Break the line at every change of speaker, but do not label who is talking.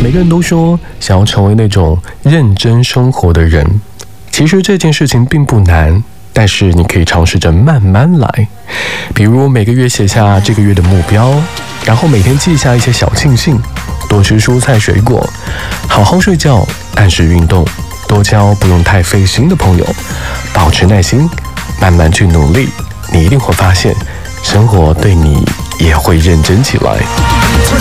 每个人都说想要成为那种认真生活的人，其实这件事情并不难，但是你可以尝试着慢慢来。比如每个月写下这个月的目标，然后每天记下一些小庆幸，多吃蔬菜水果，好好睡觉，按时运动，多交不用太费心的朋友，保持耐心，慢慢去努力，你一定会发现生活对你也会认真起来。